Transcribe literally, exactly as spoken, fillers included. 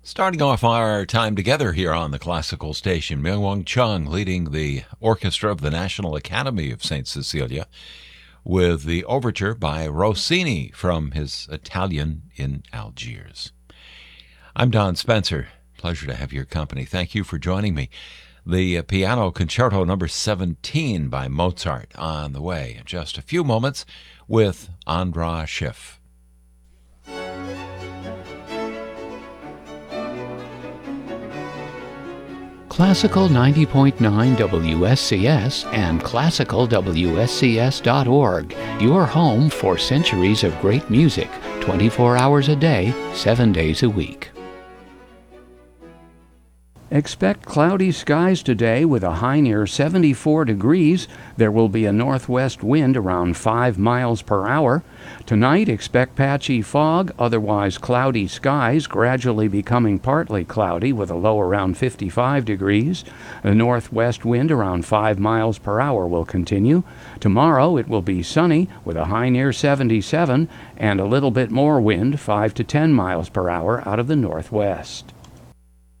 Starting off our time together here on the Classical Station, Myung-Whun Chung leading the orchestra of the National Academy of Saint Cecilia with the overture by Rossini from his Italian in Algiers. I'm Don Spencer. Pleasure to have your company. Thank you for joining me. The uh, Piano Concerto number seventeen by Mozart on the way in just a few moments with Andras Schiff. Classical ninety point nine W S C S and classical W S C S dot org, your home for centuries of great music, twenty-four hours a day, seven days a week. Expect cloudy skies today with a high near seventy-four degrees. There will be a northwest wind around five miles per hour. Tonight, expect patchy fog, otherwise cloudy skies, gradually becoming partly cloudy with a low around fifty-five degrees. The northwest wind around five miles per hour will continue. Tomorrow, it will be sunny with a high near seventy-seven and a little bit more wind, five to ten miles per hour out of the northwest.